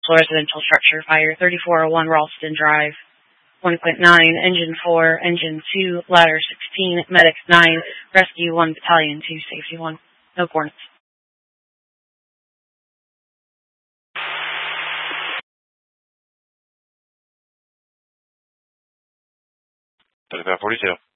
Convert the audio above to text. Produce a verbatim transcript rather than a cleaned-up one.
Council Residential Structure Fire, thirty-four oh one Ralston Drive. one point nine, Engine four, Engine two, Ladder sixteen, Medics nine, Rescue one, Battalion two, Safety one. No coordinates. thirty-five forty-two.